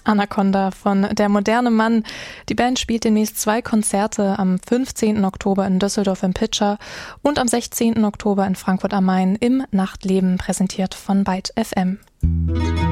Anaconda von Der moderne Mann. Die Band spielt demnächst 2 Konzerte, am 15. Oktober in Düsseldorf im Pitcher und am 16. Oktober in Frankfurt am Main im Nachtleben, präsentiert von Byte FM.